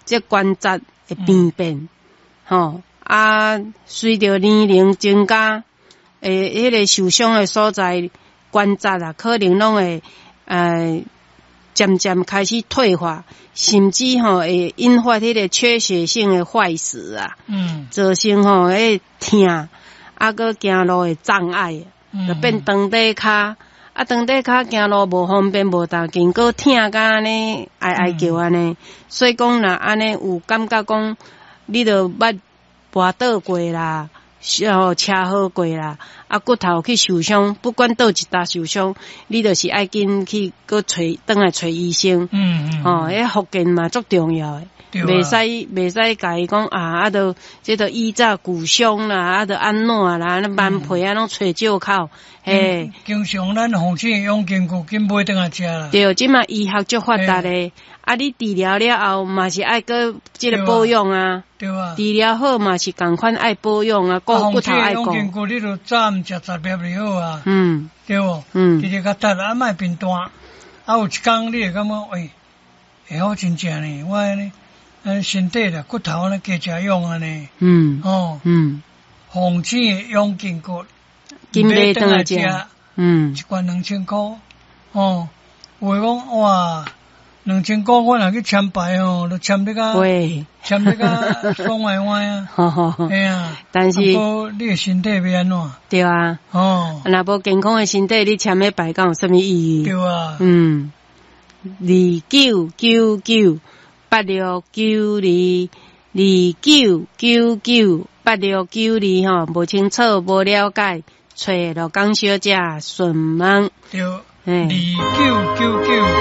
这关节会病变，吼、随着年龄增加，迄个受伤的所在关节啊，可能拢会渐渐开始退化，甚至会引发迄个缺血性的坏死啊，造成迄痛，搁行路的障碍，就变长底骹。长底骹行路无方便，无当紧，搁疼甲安尼哀哀叫安尼。所以讲若安尼有感觉讲，你着捌跋倒过啦，车祸过啦，骨头去受伤，不管倒一搭受伤，你着是爱紧去搁转来找医生。迄复健嘛足重要诶。袂使甲伊讲着这着医早骨伤啦，着安怎啦，慢皮拢找借口。嘿， 经常咱红星养筋骨紧买倒来食啦。 对，即马医学足发达咧，你治疗了后嘛是爱搁即个保养啊。 对啊。 治疗好嘛是共款爱保养啊，顾骨头爱顾。 红星养筋骨，你着早暗食10粒就好啊。对无？直直甲搭莫变大。有一工你会感觉会好真正呢，我呢。身体啦，骨头呢加食用安尼。红星养筋骨， 买倒来食。 一罐2000块。有诶讲哇，2000块我若去签牌就签得甲爽歪歪啊。嘿啊。 但是， 你诶身体要安怎？ 对啊。若无健康诶身体，你签迄牌敢有啥物意义？ 对啊。 2999869229998692无清楚无了解，找罗江小姐询问。 对，2999。